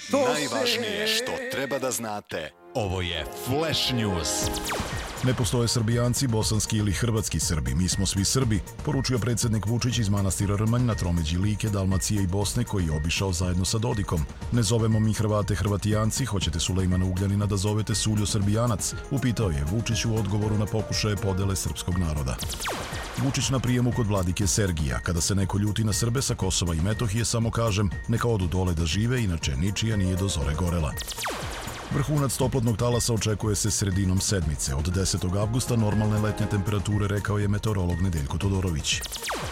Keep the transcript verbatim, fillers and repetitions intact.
Najvažnije što treba da znate. Ovo je Flash News. Ne postoje Srbijanci, bosanski ili hrvatski Srbi. Mi smo svi Srbi, poručio predsjednik Vučić iz manastira Rmanj na tromeđi Like, Dalmacije i Bosne koji je obišao zajedno sa Dodikom. Ne zovemo mi Hrvate Hrvatijanci, hoćete Sulejmana Ugljanina da zovete Suljo Srbijanac, upitao je Vučić u odgovoru na pokušaje podele srpskog naroda. Vučić na prijemu kod vladike Sergija. Kada se neko ljuti na Srbe sa Kosova i Metohije, samo kažem, neka odu dole da žive, inače ničija nije do zore gorela. Vrhunac toplotnog talasa očekuje se sredinom sedmice. Od desetog avgusta normalne letnje temperature, rekao je meteorolog Nedeljko Todorović.